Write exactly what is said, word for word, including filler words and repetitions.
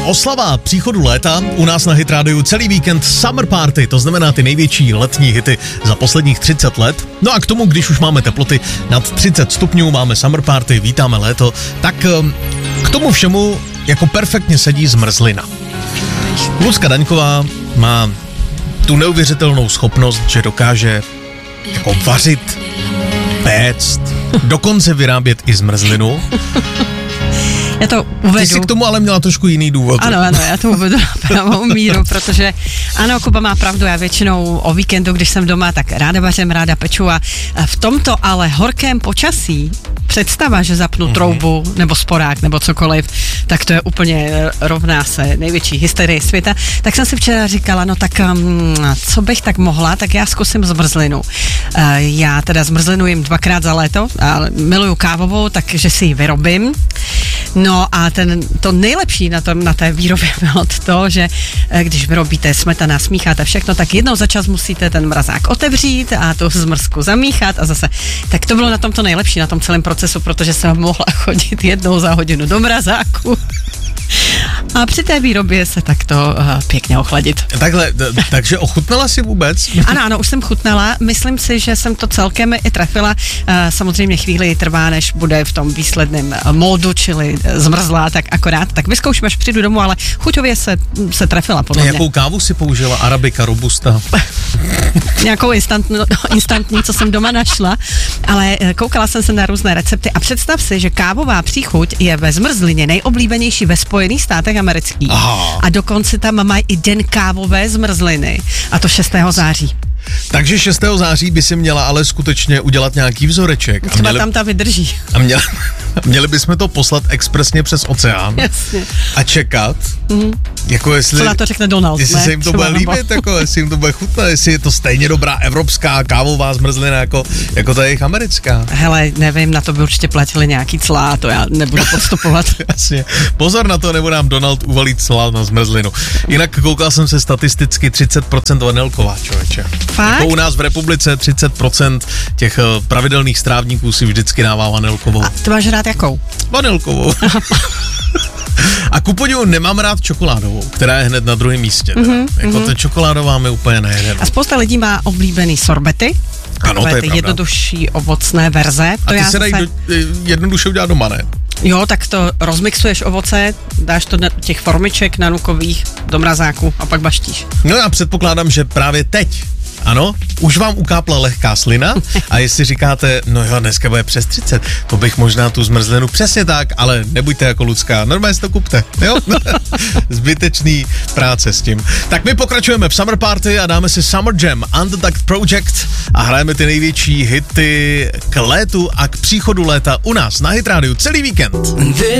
Oslava příchodu léta u nás na Hit Radio celý víkend Summer Party, to znamená ty největší letní hity za posledních třicet let. No a k tomu, když už máme teploty nad třicet stupňů, máme Summer Party, vítáme léto, tak k tomu všemu jako perfektně sedí zmrzlina. Lucka Daňková má tu neuvěřitelnou schopnost, že dokáže jako vařit, péct, dokonce vyrábět i zmrzlinu. Já to uvedu. Ty jsi k tomu ale měla trošku jiný důvod. Ano, ano, já to uvedu na pravou míru, protože ano, Kuba má pravdu, já většinou o víkendu, když jsem doma, tak ráda vařím, ráda peču a v tomto ale horkém počasí představa, že zapnu mm-hmm. troubu nebo sporák nebo cokoliv, tak to je úplně rovná se největší hysterie světa. Tak jsem si včera říkala, no tak um, co bych tak mohla, tak já zkusím zmrzlinu. Uh, já teda zmrzlinu jim dvakrát za léto, a miluju kávovou, takže si ji vyrobím. No a ten, to nejlepší na, tom, na té výrobě bylo to, že když vyrobíte smetana, smícháte všechno, tak jednou za čas musíte ten mrazák otevřít a tu zmrzku zamíchat a zase. Tak to bylo na tom to nejlepší, na tom celém procesu, protože jsem mohla chodit jednou za hodinu do mrazáku a při té výrobě se takto uh, pěkně ochladit. Takhle, t- takže ochutnala jsi vůbec? Ano, ano, už jsem chutnala. Myslím si, že jsem to celkem i trefila. Uh, samozřejmě chvíli trvá, než bude v tom výsledném módu, čili zmrzlá, tak akorát. Tak vyzkouším, až přijdu domů, ale chuťově se, se trefila podle mě. Jakou kávu si použila? Arabika, robusta? Nějakou instantní, instantní, co jsem doma našla, ale koukala jsem se na různé recepty a představ si, že kávová příchuť je ve zmrzlině nejoblíbenější ve Spojených státech amerických. Aha. A dokonce tam mají i den kávové zmrzliny, a to šestého září. Takže šestého září by si měla ale skutečně udělat nějaký vzoreček. Třeba měli, tam ta vydrží. A měli, měli bychom to poslat expresně přes oceán. Jasně. A čekat, mm-hmm. jako jestli... Co na to řekne Donald, jestli ne? se jim to bude líbit, jako, jestli jim to bude chutnat, jestli je to stejně dobrá evropská kávová zmrzlina, jako, jako ta jejich americká. Hele, nevím, na to by určitě platili nějaký clá, to já nebudu podstupovat. Jasně. Pozor na to, nebo nám Donald uvalí clá na zmrzlinu. Jinak koukal jsem se statisticky třicet procent vanilková, člověče. Fakt? Jako u nás v republice třicet procent těch pravidelných strávníků si vždycky dává vanilkovou. A ty máš rád jakou? Vanilkovou. A ku podivu nemám rád čokoládovou, která je hned na druhém místě. Mm-hmm, jako mm-hmm. ta čokoládová mi úplně nejede. A spousta lidí má oblíbený sorbety. Ano, to je pravda. Jednodušší ovocné verze. To a ty já se dají zase... do, jednoduše udělat doma, ne? Jo, tak to rozmixuješ ovoce, dáš to do těch formiček nanukových do mrazáku a pak baštíš. No já předpokládám, že právě teď, ano, už vám ukápla lehká slina a jestli říkáte, no jo, dneska bude přes třicet, to bych možná tu zmrzlinu, přesně tak, ale nebuďte jako Lucka, normálně si to kupte, jo? Zbytečný práce s tím. Tak my pokračujeme v Summer Party a dáme si Summer Jam, Undeduct Project a hrajeme ty největší hity k létu a k příchodu léta u nás na Hit Radio celý víkend.